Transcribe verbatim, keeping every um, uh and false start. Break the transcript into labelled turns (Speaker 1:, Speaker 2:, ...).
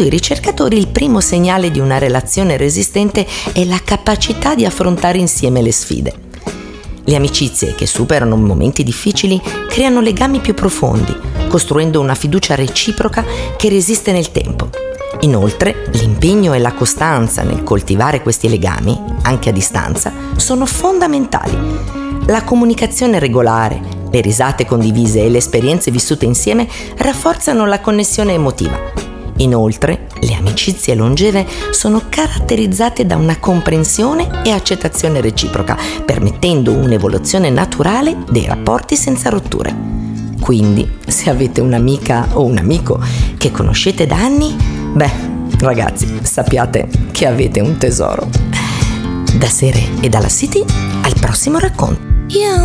Speaker 1: Secondo i ricercatori, il primo segnale di una relazione resistente è la capacità di affrontare insieme le sfide. Le amicizie che superano momenti difficili creano legami più profondi, costruendo una fiducia reciproca che resiste nel tempo. Inoltre, l'impegno e la costanza nel coltivare questi legami, anche a distanza, sono fondamentali. La comunicazione regolare, le risate condivise e le esperienze vissute insieme rafforzano la connessione emotiva. Inoltre, le amicizie longeve sono caratterizzate da una comprensione e accettazione reciproca, permettendo un'evoluzione naturale dei rapporti senza rotture. Quindi, se avete un'amica o un amico che conoscete da anni, beh, ragazzi, sappiate che avete un tesoro. Da Sere e dalla City, al prossimo racconto.
Speaker 2: Yeah.